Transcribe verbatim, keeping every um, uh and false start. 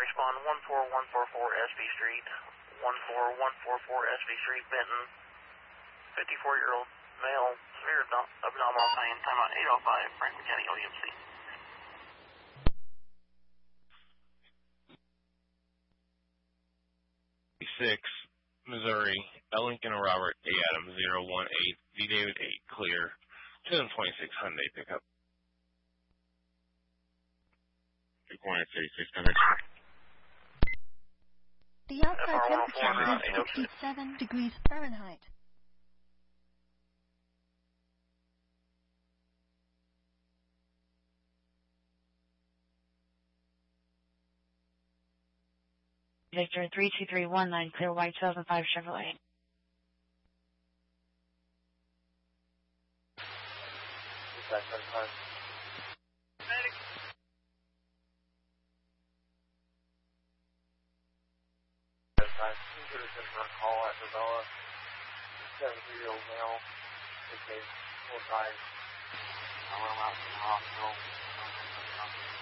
respond one four one four four S B Street, one four one four four S B Street, Benton, fifty-four-year-old male, severe abdominal pain, timeout eight oh five, Franklin County L E M C. six, Missouri, L. Lincoln Robert, A. Adams, zero one eight, V. David eight, clear, two thousand twenty-six Hyundai pickup. Corner thirty-six hundred. The outside temperature is fifty-seven degrees Fahrenheit. Victor three two three one nine, clear white two thousand five Chevrolet. Call at Bella, seventy-three-year-old male, six eight four five. I went out to the hospital.